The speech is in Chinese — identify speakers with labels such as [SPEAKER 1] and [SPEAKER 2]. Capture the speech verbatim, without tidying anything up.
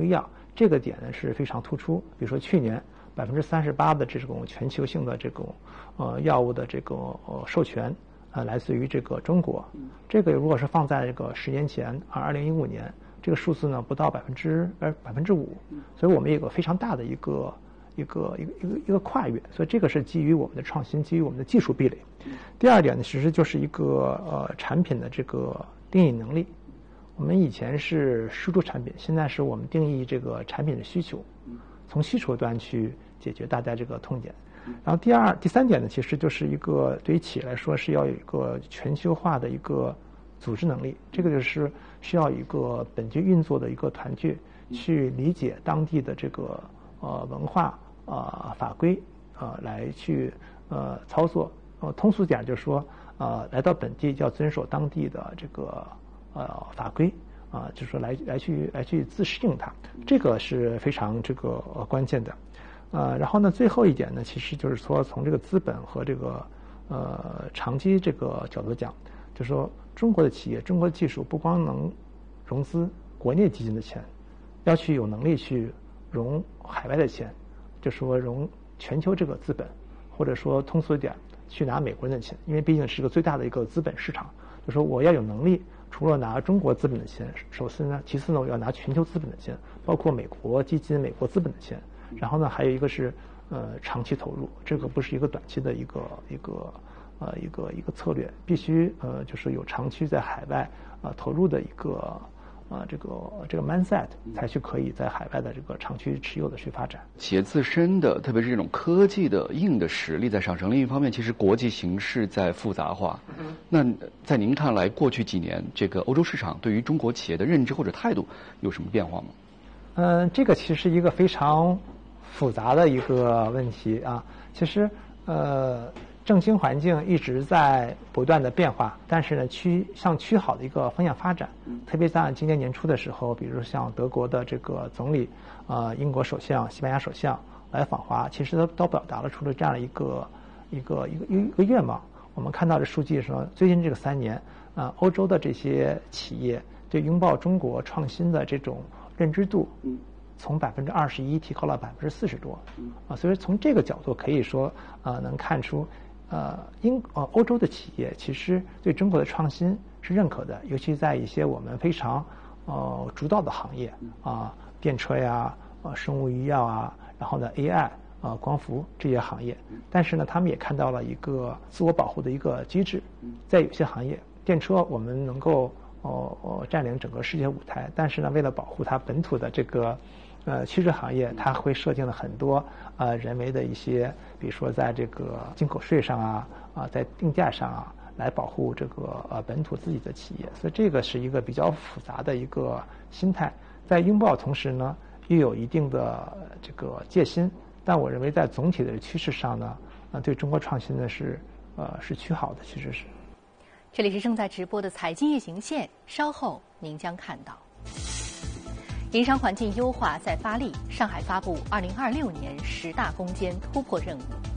[SPEAKER 1] 医药，这个点呢是非常突出。比如说去年百分之三十八的这种全球性的这种呃药物的这个呃授权呃来自于这个中国，这个如果是放在这个十年前啊二零一五年，这个数字呢不到百分之呃百分之五，所以我们有个非常大的一个一个一个一个一个跨越，所以这个是基于我们的创新，基于我们的技术壁垒。第二点呢，其实就是一个呃产品的这个定义能力。我们以前是输出产品，现在是我们定义这个产品的需求，从需求端去解决大家这个痛点。然后第二、第三点呢，其实就是一个对于企业来说是要有一个全球化的一个组织能力，这个就是需要一个本地运作的一个团队去理解当地的这个呃文化呃法规呃来去呃操作。呃通俗点就是说呃来到本地要遵守当地的这个呃法规啊、呃，就是说来来去来去自适应它，这个是非常这个、呃、关键的。呃，然后呢，最后一点呢，其实就是说从这个资本和这个呃长期这个角度讲，就是说中国的企业、中国的技术不光能融资国内基金的钱，要去有能力去融海外的钱，就说融全球这个资本，或者说通俗一点，去拿美国人的钱，因为毕竟是个最大的一个资本市场。就说我要有能力，除了拿中国资本的钱，首先呢，其次呢，我要拿全球资本的钱，包括美国基金、美国资本的钱。然后呢，还有一个是呃长期投入，这个不是一个短期的一个一个呃一个一个策略，必须呃就是有长期在海外呃投入的一个呃这个这个 mindset， 才去可以在海外的这个长期持有的去发展。
[SPEAKER 2] 企业自身的，特别是这种科技的硬的实力在上升，另一方面，其实国际形势在复杂化。那在您看来，过去几年这个欧洲市场对于中国企业的认知或者态度有什么变化吗？
[SPEAKER 1] 嗯、呃，这个其实是一个非常复杂的一个问题啊。其实呃，政经环境一直在不断的变化，但是呢，趋向趋好的一个方向发展。特别在今年年初的时候，比如像德国的这个总理、呃，英国首相、西班牙首相来访华，其实都都表达了出了这样的一个一个一个一个愿望。我们看到的数据说，最近这个三年，啊、呃，欧洲的这些企业对拥抱中国创新的这种认知度，从百分之二十一提高了百分之四十多，啊，所以从这个角度可以说，呃，能看出，呃，英呃欧洲的企业其实对中国的创新是认可的，尤其在一些我们非常呃主导的行业啊，电车呀，呃，生物医药啊，然后呢 A I 啊，光伏这些行业，但是呢，他们也看到了一个自我保护的一个机制，在有些行业，电车我们能够哦哦占领整个世界舞台，但是呢，为了保护它本土的这个呃汽车行业，它会设定了很多呃人为的一些，比如说在这个进口税上啊啊，在定价上啊，来保护这个呃本土自己的企业，所以这个是一个比较复杂的一个心态，在拥抱同时呢，又有一定的这个戒心，但我认为在总体的趋势上呢，呃，对中国创新呢是呃是趋好的，其实是。
[SPEAKER 3] 这里是正在直播的财经夜行线，稍后您将看到。营商环境优化在发力，上海发布二零二六年十大攻坚突破任务。